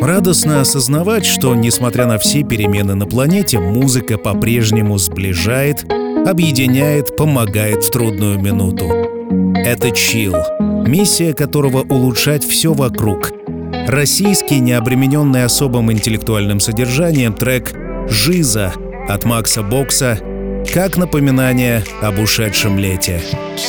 Радостно осознавать, что, несмотря на все перемены на планете, музыка по-прежнему сближает, объединяет, помогает в трудную минуту. Это Chill, миссия которого — улучшать все вокруг. Российский, не обремененный особым интеллектуальным содержанием, трек «Жиза» от Макса Бокса как напоминание об ушедшем лете.